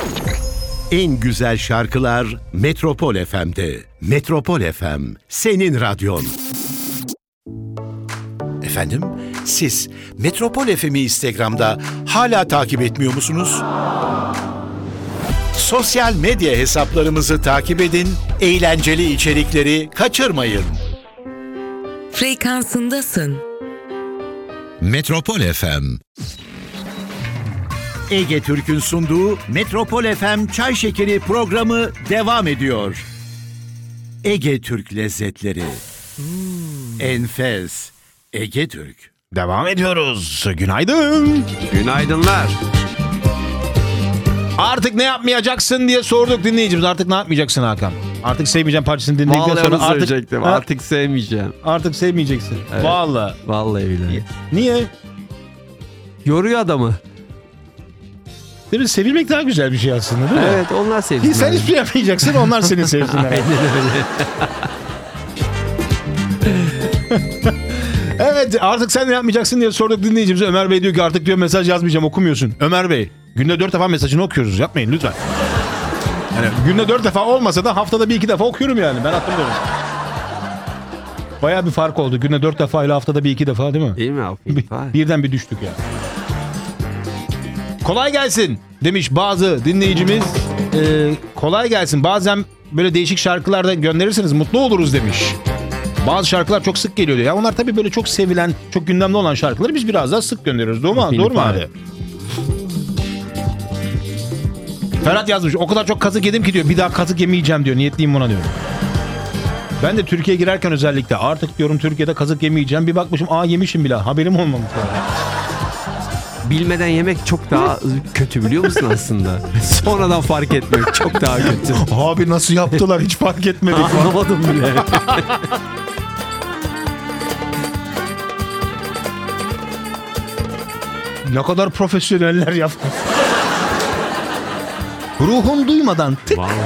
En güzel şarkılar Metropol FM'de. Metropol FM, senin radyon. Efendim, siz Metropol FM'i Instagram'da hala takip etmiyor musunuz? Sosyal medya hesaplarımızı takip edin, eğlenceli içerikleri kaçırmayın. Frekansındasın. Metropol FM. Ege Türk'ün sunduğu Metropol FM Çay Şekeri programı devam ediyor. Ege Türk lezzetleri. Enfes. Ege Türk. Devam ediyoruz. Günaydın. Günaydınlar. Artık ne yapmayacaksın diye sorduk dinleyicimiz. Artık ne yapmayacaksın Hakan? Artık sevmeyeceğim parçasını dinledikten Vallahi sonra onu söyleyecektim. Artık sevmeyeceğim. Artık sevmeyeceksin. Evet. Vallahi. Vallahi billahi. Niye? Yoruyor adamı. Değil mi? Sevilmek daha güzel bir şey aslında, değil mi? Evet, onlar sevsinler. Sen hiçbir şey yapmayacaksın, onlar seni sevsinler. Aynen öyle. Evet, artık sen ne yapmayacaksın diye sorduk dinleyicimize. Ömer Bey diyor ki artık diyor mesaj yazmayacağım, okumuyorsun. Ömer Bey, günde 4 defa mesajını okuyoruz. Yapmayın lütfen. Yani günde 4 defa olmasa da haftada 1-2 defa okuyorum yani. Ben hatırlıyorum. Bayağı bir fark oldu. Günde 4 defa ile haftada 1-2 defa, değil mi? Değil mi abi? Birden bir düştük ya. Kolay gelsin demiş bazı dinleyicimiz. Kolay gelsin. Bazen böyle değişik şarkılar da gönderirseniz mutlu oluruz demiş. Bazı şarkılar çok sık geliyor diyor. Ya onlar tabii böyle çok sevilen, çok gündemde olan şarkıları biz biraz daha sık gönderiyoruz. Doğru mu? Doğru mu abi? Ferhat yazmış. O kadar çok kazık yedim ki diyor. Bir daha kazık yemeyeceğim diyor. Niyetliyim buna diyor. Ben de Türkiye'ye girerken özellikle artık diyorum Türkiye'de kazık yemeyeceğim. Bir bakmışım yemişim bile. Haberim olmamış. Bilmeden yemek çok daha kötü, biliyor musun aslında? Sonradan fark etmek çok daha kötü. Abi nasıl yaptılar hiç fark etmedik. Anlamadım bile. Ne kadar profesyoneller yapmış. Ruhum duymadan tık. Vallahi.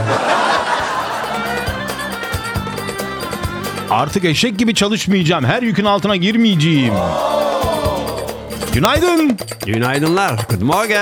Artık eşek gibi çalışmayacağım. Her yükün altına girmeyeceğim. Günaydın. Günaydınlar. Good morning.